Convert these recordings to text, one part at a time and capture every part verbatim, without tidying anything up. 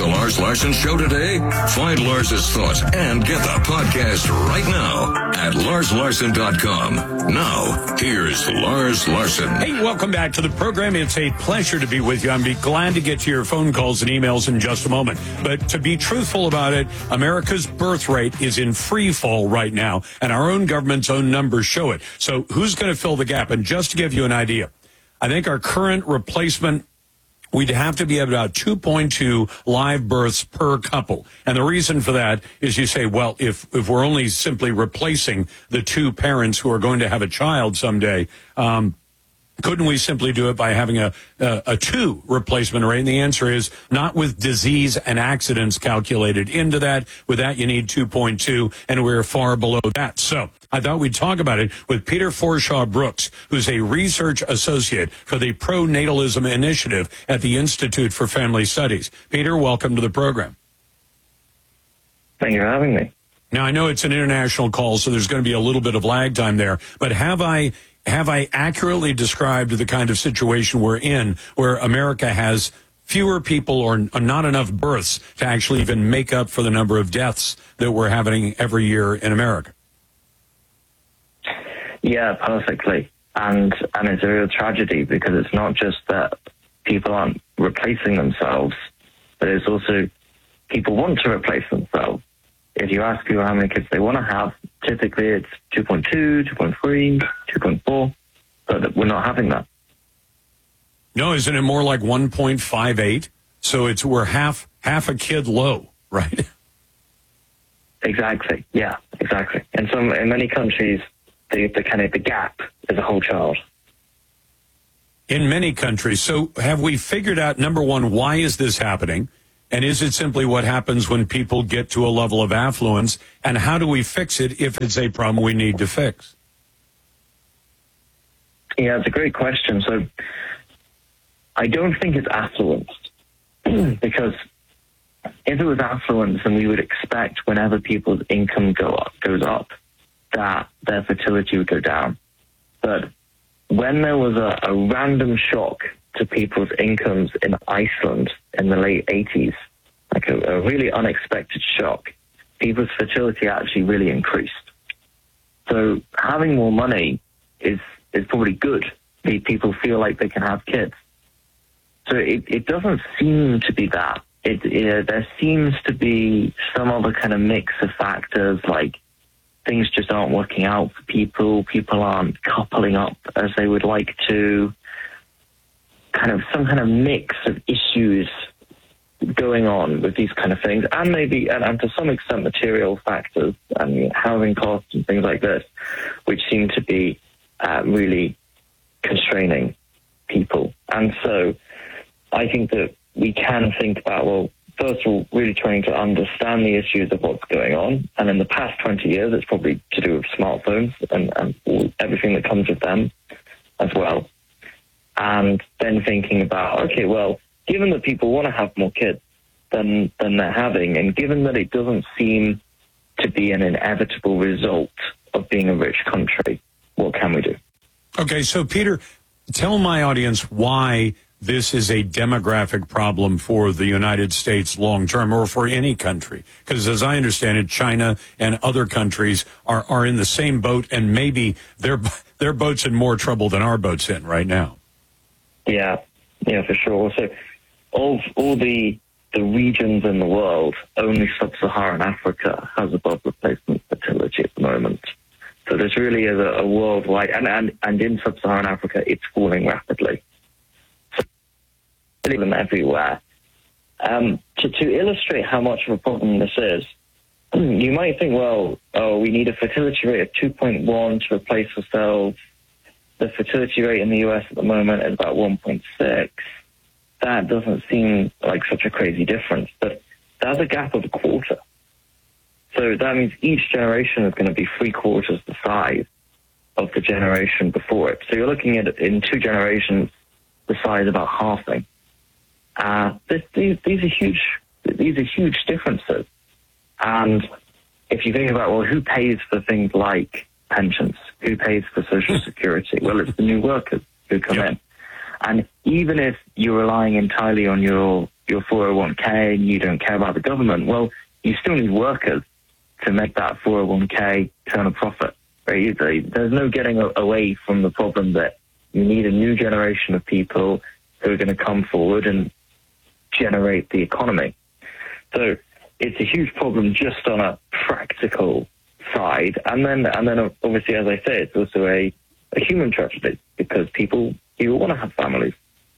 Lars Larson Show today? Find Lars's thoughts and get the podcast right now at lars larson dot com. Now, here's Lars Larson. Hey, welcome back to the program. It's a pleasure to be with you. I'm be glad to get to your phone calls and emails in just a moment. But to be truthful about it, America's birth rate is in free fall right now, and our own government's own numbers show it. So who's going to fill the gap? And just to give you an idea, I think our current replacement, we'd have to be at about two point two live births per couple. And the reason for that is you say, well, if, if we're only simply replacing the two parents who are going to have a child someday, um, couldn't we simply do it by having a, a, a two replacement rate? And the answer is not with disease and accidents calculated into that. With that, you need two point two, and we're far below that. So I thought we'd talk about it with Peter Forshaw Brooks, who's a research associate for the Pronatalism Initiative at the Institute for Family Studies. Peter, welcome to the program. Thank you for having me. Now, I know it's an international call, so there's going to be a little bit of lag time there, but have I have I accurately described the kind of situation we're in where America has fewer people or not enough births to actually even make up for the number of deaths that we're having every year in America? Yeah, perfectly. And and it's a real tragedy because it's not just that people aren't replacing themselves, but it's also people want to replace themselves. If you ask people how many kids they want to have, typically it's two point two, two point three, two point four, but we're not having that. No, isn't it more like one point five eight? So it's we're half half a kid low, right? Exactly. Yeah, exactly. And some in many countries, the, the kind of the gap is a whole child. In many countries. So have we figured out, number one, why is this happening? And is it simply what happens when people get to a level of affluence? And how do we fix it if it's a problem we need to fix? Yeah, it's a great question. So I don't think it's affluence because if it was affluence, then we would expect whenever people's income go up, goes up, that their fertility would go down. But when there was a, a random shock to people's incomes in Iceland in the late eighties, like a, a really unexpected shock, people's fertility actually really increased. So having more money is is probably good. People feel like they can have kids. So it, it doesn't seem to be that. It, it, there seems to be some other kind of mix of factors, like things just aren't working out for people. People aren't coupling up as they would like to. Kind of some kind of mix of issues going on with these kind of things, and maybe, and, and to some extent, material factors and housing costs and things like this, which seem to be uh, really constraining people. And so I think that we can think about, well, first of all, really trying to understand the issues of what's going on. And in the past twenty years, it's probably to do with smartphones and, and all, everything that comes with them as well. And then thinking about, okay, well, given that people want to have more kids than than they're having, and given that it doesn't seem to be an inevitable result of being a rich country, what can we do? Okay, so Peter, tell my audience why this is a demographic problem for the United States long term, or for any country. Because as I understand it, China and other countries are, are in the same boat, and maybe their their boat's in more trouble than our boat's in right now. Yeah, yeah, for sure. So of all the the regions in the world, only sub-Saharan Africa has above replacement fertility at the moment. So this really is a, a worldwide, and, and, and in sub-Saharan Africa, it's falling rapidly. So them everywhere. Um, to, to illustrate how much of a problem this is, you might think, well, oh, we need a fertility rate of two point one to replace ourselves. The fertility rate in the U S at the moment is about one point six. That doesn't seem like such a crazy difference, but that's a gap of a quarter. So that means each generation is going to be three quarters the size of the generation before it. So you're looking at it in two generations, the size about halving. Uh, this, these, these are huge. These are huge differences. And if you think about, well, who pays for things like pensions? Who pays for Social Security? Well, it's the new workers who come yep. in. And even if you're relying entirely on your your four oh one k and you don't care about the government, well, you still need workers to make that four oh one k turn a profit. Right? There's no getting away from the problem that you need a new generation of people who are going to come forward and generate the economy. So it's a huge problem just on a practical side. And then, and then obviously, as I say, it's also a, a human tragedy because people, people want to have families.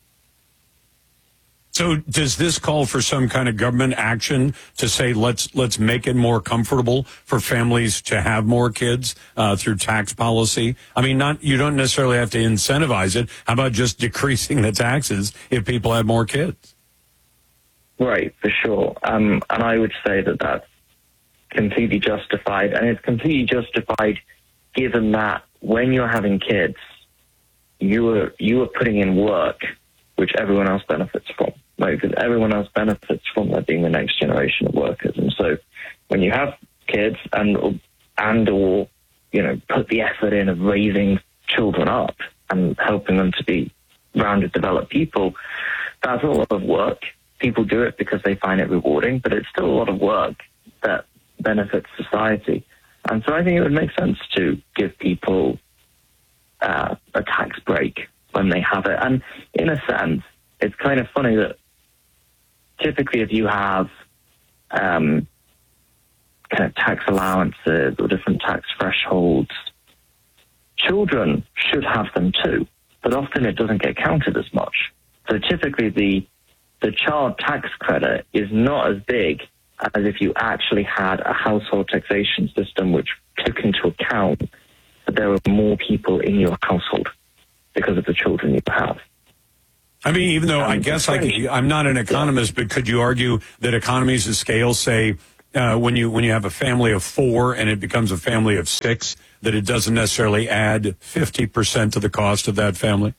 So does this call for some kind of government action to say, let's let's make it more comfortable for families to have more kids uh, through tax policy? I mean, not you don't necessarily have to incentivize it. How about just decreasing the taxes if people have more kids? Right, for sure. Um, and I would say that that's completely justified. And it's completely justified given that when you're having kids, you are, you are putting in work which everyone else benefits from. Right? Because everyone else benefits from there being the next generation of workers. And so when you have kids and, and or, you know, put the effort in of raising children up and helping them to be rounded, developed people, that's a lot of work. People do it because they find it rewarding, but it's still a lot of work that benefits society. And so I think it would make sense to give people uh, a tax break when they have it. And in a sense, it's kind of funny that typically if you have um, kind of tax allowances or different tax thresholds, children should have them too, but often it doesn't get counted as much. So typically the the child tax credit is not as big as if you actually had a household taxation system which took into account that there were more people in your household because of the children you have. I mean, even though um, I guess I could, I'm not an economist, but could you argue that economies of scale say uh, when you when you have a family of four and it becomes a family of six, that it doesn't necessarily add fifty percent to the cost of that family?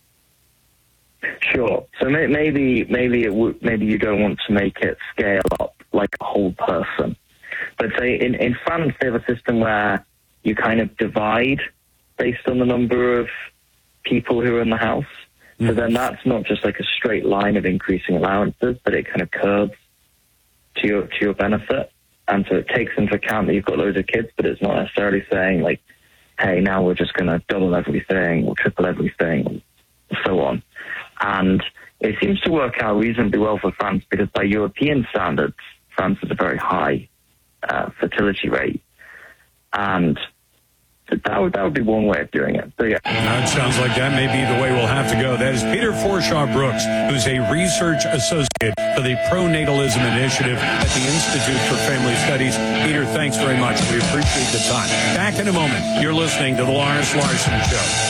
Sure. So may, maybe maybe it w- maybe you don't want to make it scale up like a whole person. But say in, in France they have a system where you kind of divide based on the number of people who are in the house. Mm-hmm. So then that's not just like a straight line of increasing allowances, but it kind of curbs to your to your benefit. And so it takes into account that you've got loads of kids, but it's not necessarily saying like, hey, now we're just going to double everything or triple everything and so on. And it seems to work out reasonably well for France because by European standards, France has a very high uh, fertility rate. And that would, that would be one way of doing it. So, yeah. That sounds like that may be the way we'll have to go. That is Peter Forshaw Brooks, who's a research associate for the Pronatalism Initiative at the Institute for Family Studies. Peter, thanks very much. We appreciate the time. Back in a moment. You're listening to The Lars Larson Show.